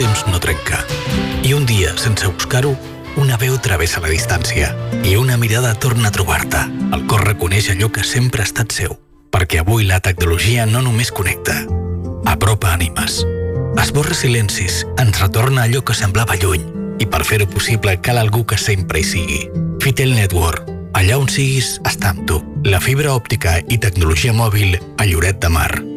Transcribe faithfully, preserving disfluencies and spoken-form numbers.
temps no trenca. I un dia, sense buscar-ho, una veu travessa la distància i una mirada torna a trobar-te. El cor reconeix allò que sempre ha estat seu, perquè avui la tecnologia no només connecta, apropa ànimes. Esborra silencis, ens retorna allò que semblava lluny, i per fer-ho possible cal algú que sempre hi sigui. Fitel Network. Allà on siguis, està amb tu. La fibra òptica i tecnologia mòbil a Lloret de Mar.